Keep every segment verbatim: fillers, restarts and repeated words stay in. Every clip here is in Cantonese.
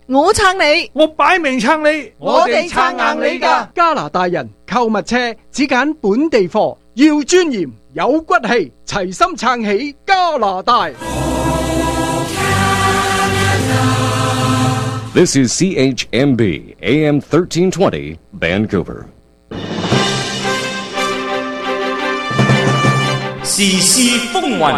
我撐你， 我擺明撐你， 我哋撐硬你㗎。 加拿大人購物車只揀本地貨，要尊嚴有骨氣，齊心撐起加拿大。 This is C H M B A M thirteen twenty Vancouver。 時事風雲，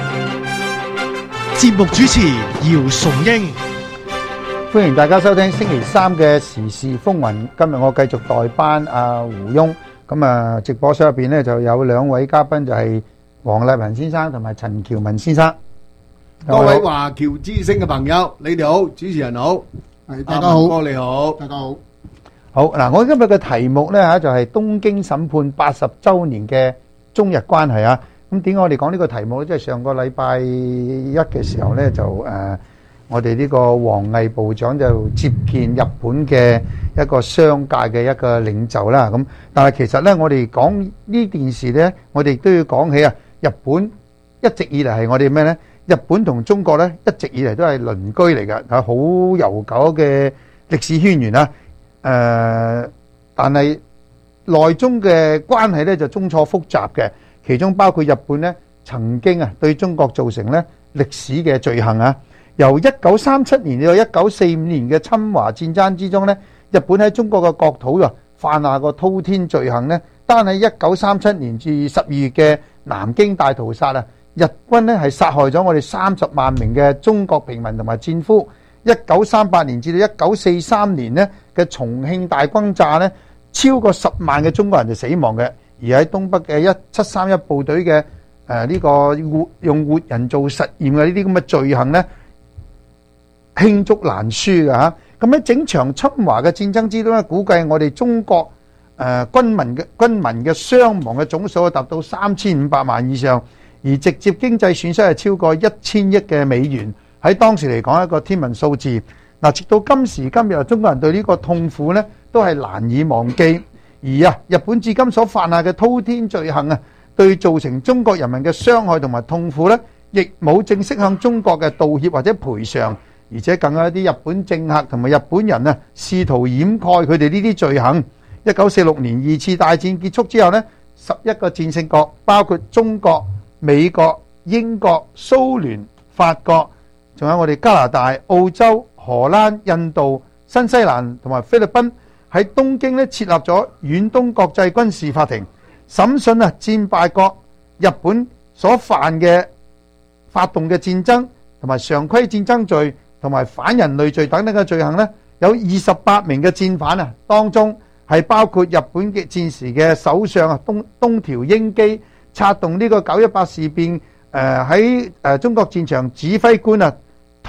節目主持姚崇英， 歡迎大家收聽星期三嘅時事風雲。今日我繼續代班阿胡翁，咁啊直播室入邊咧就有兩位嘉賓，就係黃麗文先生同埋陳喬文先生。 各位華僑之聲嘅朋友，你哋好，主持人好， 係大家好， 哥你好， 大家好。 好嗱，我今日嘅題目咧吓就係東京審判八十週年嘅中日關係啊。咁點解我哋講呢個題目咧？即係上個禮拜一嘅時候咧，就誒我哋呢個王毅部長就接見日本嘅一個商界嘅一個領袖啦。咁但係其實咧，我哋講呢件事咧，我哋都要講起啊。日本一直以嚟係我哋咩咧？日本同中國咧一直以嚟都係鄰居嚟㗎，係好悠久嘅歷史淵源啦。誒，但係內中嘅關係咧就中錯複雜嘅。其中包括日本咧曾經啊對中國造成咧歷史嘅罪行啊，由一九三七年到一九四五年嘅侵華戰爭之中咧，日本喺中國嘅國土啊犯下個滔天罪行咧，單喺一九三七年至十二月嘅南京大屠殺啊，日軍咧係殺害咗我哋三十萬名嘅中國平民同埋戰俘。一九三八年至到一九四三年咧嘅重慶大轟炸咧，超過十萬嘅中國人就死亡嘅。而喺東北嘅一七三一部隊嘅誒呢個活用活人做實驗嘅呢啲咁嘅罪行咧，罄竹難書嘅嚇。咁喺整場侵華嘅戰爭之中咧，估計我哋中國誒軍民嘅軍民嘅傷亡嘅總數達到三千五百萬以上，而直接經濟損失係超過一千億嘅美元，喺當時嚟講係一個天文數字。嗱，直到今時今日，中國人對呢個痛苦咧都係難以忘記。而啊，日本至今所犯下嘅滔天罪行啊，對造成中國人民嘅傷害同埋痛苦呢，亦冇正式向中國嘅道歉或者賠償，而且更有一啲日本政客同埋日本人啊，試圖掩蓋佢哋呢啲罪行。一九四六年二次大戰結束之後呢，十一個戰勝國，包括中國、美國、英國、蘇聯、法國，仲有我哋加拿大、澳洲、荷蘭、印度、新西蘭同埋菲律賓，喺東京咧設立咗遠東國際軍事法庭，審訊啊戰敗國日本所犯嘅發動嘅戰爭同埋常規戰爭罪同埋反人類罪等等嘅罪行呢，有二十八名嘅戰犯啊，當中係包括日本嘅戰時嘅首相啊東東條英機，策動呢個九一八事變誒喺誒中國戰場指揮官啊